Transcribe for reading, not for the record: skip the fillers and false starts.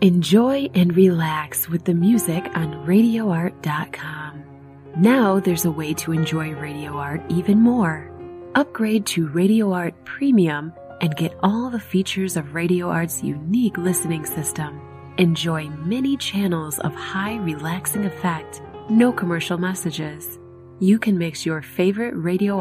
Enjoy and relax with the music on RadioArt.com. Now there's a way to enjoy Radio Art even more. Upgrade to Radio Art Premium and get all the features of Radio Art's unique listening system. Enjoy many channels of high relaxing effect, no commercial messages. You can mix your favorite Radio